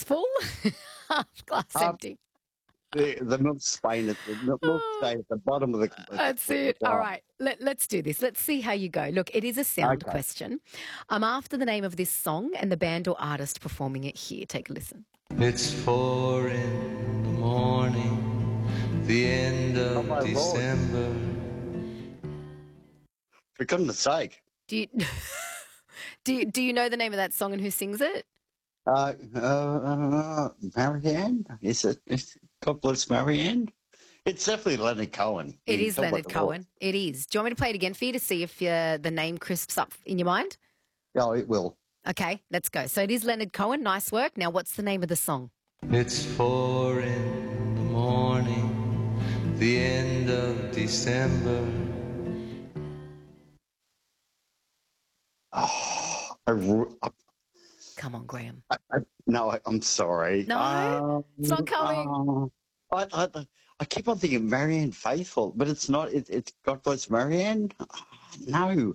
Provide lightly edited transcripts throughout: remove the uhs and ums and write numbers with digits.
full, half glass Half- empty. The milk stain at the milk stain at the bottom of the. That's it. All right, let's do this. Let's see how you go. Look, it is a sound Okay. question. I'm after the name of this song and the band or artist performing it here. Take a listen. It's 4 in the morning, the end of my Lord. December. For goodness sake. Do you do you know the name of that song and who sings it? Marianne? Is it? God bless Marianne? It's definitely Leonard Cohen. It You is talk about Leonard the Cohen. It is. Do you want me to play it again for you to see if the name crisps up in your mind? voice. Oh, it will. Okay, let's go. So it is Leonard Cohen. Nice work. Now, what's the name of the song? It's 4 in the morning, the end of December. Oh, Come on, Graham. no, I'm sorry. No, it's not coming. I keep on thinking Marianne Faithful, but it's not. It's God bless Marianne. No.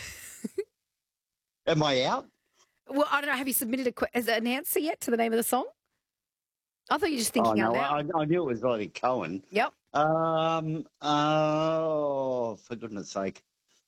Am I out? Well, I don't know. Have you submitted an answer yet to the name of the song? I thought you were just thinking out no, loud. I knew it was Leonard Cohen. Yep. Oh, for goodness sake.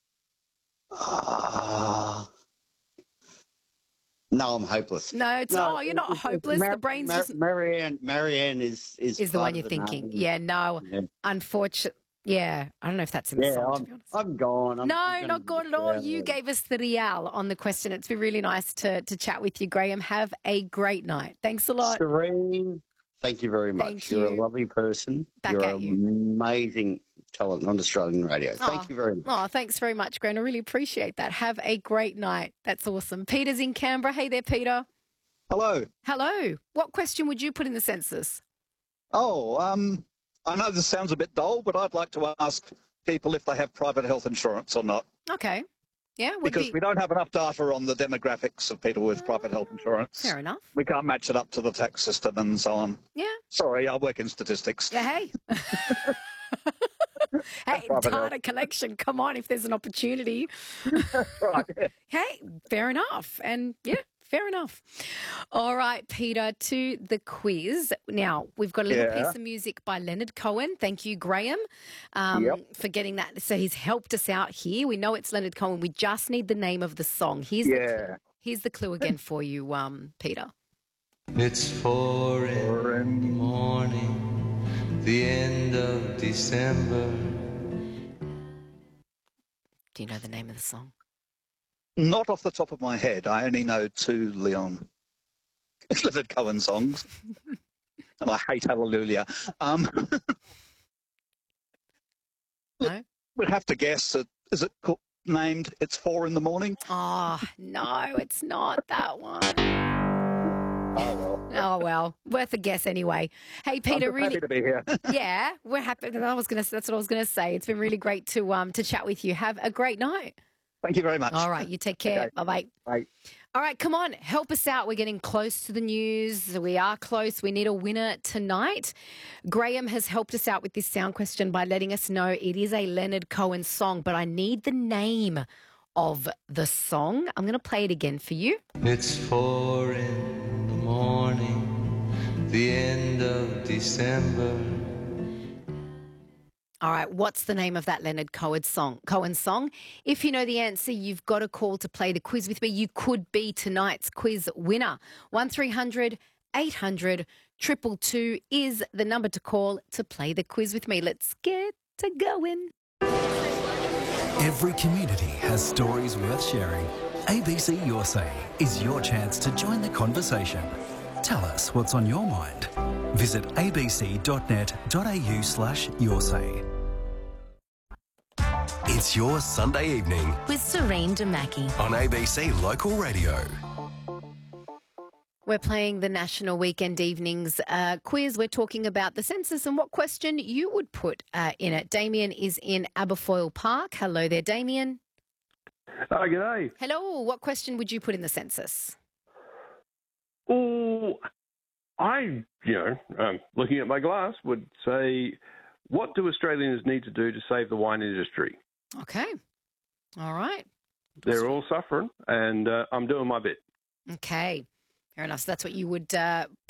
No, I'm hopeless. No, you're not hopeless. The brain's just Marianne is the one you're thinking. name. Yeah, no. Yeah. Unfortunately, yeah. I don't know if that's in the song, to be honest. I'm gone. No, I'm not gone at all. You gave us the real on the question. It's been really nice to chat with you, Graham. Have a great night. Thanks a lot. Serene, thank you very much. Thank You're a you. lovely person. Back You're at you. amazing talent on Australian radio. Thank you very much. Oh, thanks very much, Graham. I really appreciate that. Have a great night. That's awesome. Peter's in Canberra. Hey there, Peter. Hello. Hello. What question would you put in the census? Oh, I know this sounds a bit dull, but I'd like to ask people if they have private health insurance or not. Okay. Yeah. Because we don't have enough data on the demographics of people with private health insurance. Fair enough. We can't match it up to the tax system and so on. Yeah. Sorry, I work in statistics. Yeah, hey. Hey, Private data health. collection. Come on, if there's an opportunity. Right. Hey, fair enough. And yeah, fair enough. All right, Peter, to the quiz. Now, we've got a little piece of music by Leonard Cohen. Thank you, Graham, for getting that. So he's helped us out here. We know it's Leonard Cohen. We just need the name of the song. Here's the clue again for you, Peter. It's 4 in the morning, the end of December. Do you know the name of the song? Not off the top of my head. I only know two Leonard Cohen songs. And I hate Hallelujah. No? We'd have to guess. Is it named It's 4 in the morning? Oh, no, it's not that one. Oh, well. Oh, well, worth a guess anyway. Hey, Peter, I'm happy to be here. yeah, we're happy. That's what I was going to say. It's been really great to chat with you. Have a great night. Thank you very much. All right, you take care. Okay. Bye-bye. Bye. All right, come on, help us out. We're getting close to the news. We are close. We need a winner tonight. Graham has helped us out with this sound question by letting us know it is a Leonard Cohen song, but I need the name of the song. I'm going to play it again for you. It's 4 in the morning, the end of December. All right, what's the name of that Leonard Cohen song? If you know the answer, you've got a call to play the quiz with me. You could be tonight's quiz winner. 1300 800 222 is the number to call to play the quiz with me. Let's get to going. Every community has stories worth sharing. ABC Your Say is your chance to join the conversation. Tell us what's on your mind. Visit abc.net.au/yoursay. It's your Sunday evening with Serene Damaki on ABC Local Radio. We're playing the National Weekend Evenings quiz. We're talking about the census and what question you would put in it. Damien is in Aberfoyle Park. Hello there, Damien. Oh, g'day. Hello. What question would you put in the census? Oh, looking at my glass, would say, what do Australians need to do to save the wine industry? Okay. All right. They're all suffering, and I'm doing my bit. Okay. Fair enough. So that's what you would